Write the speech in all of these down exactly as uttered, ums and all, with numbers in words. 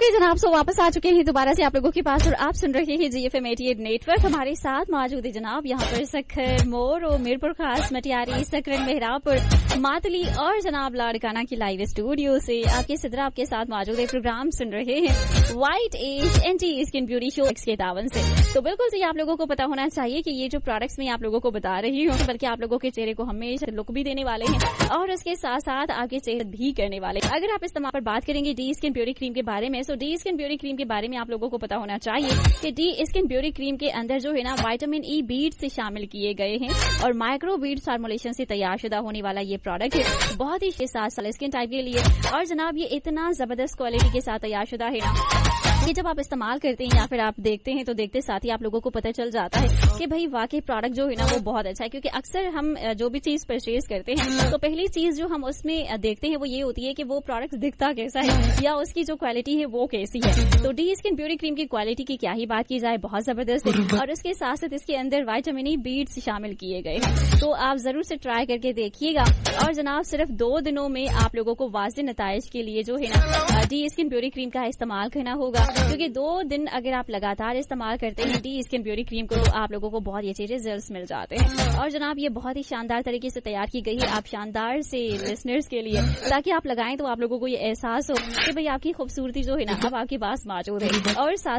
Okay जनाब, सो वापस आ चुके हैं दोबारा से आप लोगों के पास और आप सुन रहे हैं जीएफएम अठासी नेटवर्क। हमारे साथ मौजूद है जनाब यहाँ पर सखर, मोर और मीरपुर खास, मटियारी, सकरन, मेहरापुर, मातली और जनाब लाड़काना की लाइव स्टूडियो से आपके सिद्रा आपके साथ मौजूद है। प्रोग्राम सुन रहे हैं white as anti skin beauty show के तावन से। तो बिल्कुल जी आप लोगों को पता होना चाहिए कि ये जो प्रोडक्ट्स मैं आप लोगों को बता रही हूँ बल्कि आप लोगों के चेहरे को हमेशा लुक भी देने वाले हैं और उसके साथ साथ आपके चेहरे भी करने वाले। अगर आप इस्तेमाल पर बात करेंगे डी स्किन ब्यूटी क्रीम के बारे में, सो डी स्किन ब्यूटी क्रीम के बारे में आप लोगों को पता होना चाहिए कि डी स्किन ब्यूटी क्रीम के अंदर जो है ना विटामिन ई बीड्स से शामिल किए गए हैं और माइक्रो बीड्स फार्मूलेशन से तैयार शुदा होने वाला ये प्रोडक्ट है बहुत ही सात साल स्किन टाइप के लिए। और जनाब ये इतना जबरदस्त क्वालिटी के साथ तैयार शुदा है ना कि जब आप इस्तेमाल करते हैं या फिर आप देखते हैं तो देखते साथ ही आप लोगों को पता चल जाता है कि भाई वाकई प्रोडक्ट जो है ना वो बहुत अच्छा है। क्योंकि अक्सर हम जो भी चीज परचेज करते हैं तो पहली चीज जो हम उसमें देखते हैं वो ये होती है कि वो प्रोडक्ट दिखता कैसा है या उसकी जो क्वालिटी है वो कैसी है। तो डी स्किन ब्यूटी क्रीम की क्वालिटी की क्या ही बात की जाए, बहुत जबरदस्त है और उसके साथ साथ इसके अंदर विटामिन ई बीड्स शामिल किए गए हैं। तो आप जरूर से ट्राई करके देखिएगा और जनाब सिर्फ दो दिनों में आप लोगों को वाज़े नताइज के लिए जो है ना डी स्किन ब्यूटी क्रीम का इस्तेमाल करना होगा। क्योंकि दो दिन अगर आप लगातार इस्तेमाल करते हैं डी स्किन ब्यूटी क्रीम को तो आप लोगों को बहुत ही अच्छे रिजल्ट्स मिल जाते हैं। और जनाब ये बहुत ही शानदार तरीके से तैयार की गई है आप शानदार से लिसनर्स के लिए, ताकि आप लगाएं तो आप लोगों को ये एहसास हो कि भाई आपकी खूबसूरती जो है ना अब आपके पास मौजूद है। और साथ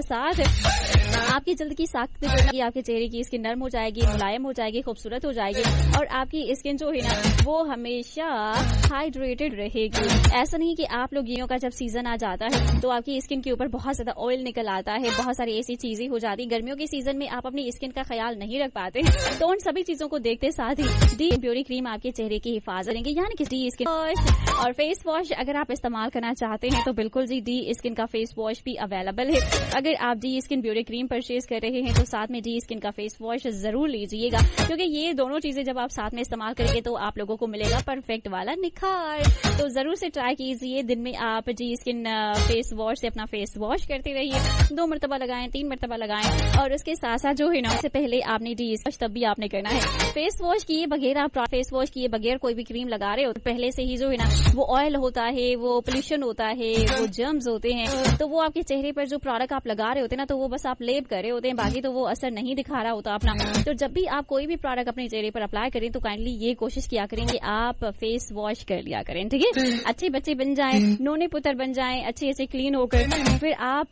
साथ आपकी जल्द की साख्त जो है आपके चेहरे की स्किन नरम हो जाएगी, मुलायम हो जाएगी, खूबसूरत हो जाएगी और आपकी स्किन जो है ना वो हमेशा हाइड्रेटेड रहेगी। ऐसा नहीं कि आप लोग गेहूं का जब सीजन आ जाता है तो आपकी स्किन के ऊपर बहुत ज्यादा ऑयल निकल आता है, बहुत सारी ऐसी चीजें हो जाती। गर्मियों के सीजन में आप अपनी स्किन का ख्याल नहीं रख पाते हैं तो उन सभी चीजों को देखते साथ ही डी ब्यूटी क्रीम आपके चेहरे की हिफाजत करेंगे। यानी कि डी स्किन वॉश और फेस वॉश अगर आप इस्तेमाल करना चाहते हैं तो बिल्कुल जी डी स्किन का फेस वॉश भी अवेलेबल है। अगर आप D skin beauty cream purchase कर रहे हैं तो साथ में डी स्किन का फेस वॉश जरूर लीजिएगा, क्योंकि ये दोनों चीजें जब आप साथ में इस्तेमाल करेंगे तो आप लोगों को मिलेगा परफेक्ट वाला निखार। तो जरूर से ट्राई कीजिए, दिन में आप डी स्किन फेस वॉश से अपना फेस वॉश करते रहिए, दो मरतबा लगाएं, तीन मरतबा लगाएं और उसके साथ साथ जो है ना उससे पहले आपने डी वॉश तब भी आपने करना है। फेस वॉश किए बगैर आप फेस वॉश किए बगैर कोई भी क्रीम लगा रहे हो तो पहले से ही जो है ना वो ऑयल होता है, वो पोल्यूशन होता है, वो जर्म्स होते हैं, तो वो आपके चेहरे पर जो प्रोडक्ट आप लगा रहे होते हैं ना तो वो बस आप लेप कर रहे होते हैं, बाकी तो वो असर नहीं दिखा रहा होता अपना। तो जब भी आप कोई भी प्रोडक्ट अपने चेहरे पर अप्लाई करें तो काइंडली ये कोशिश किया करें कि आप फेस वॉश कर लिया करें, ठीक है। अच्छे बच्चे बन जाएं, नोने पुत्र बन जाएं, अच्छे अच्छे क्लीन होकर फिर आप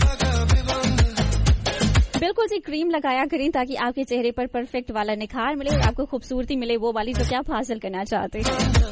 बिल्कुल जी क्रीम लगाया करें ताकि आपके चेहरे पर परफेक्ट वाला निखार मिले और आपको खूबसूरती मिले, वो वाली जो कि आप हासिल करना चाहते हैं।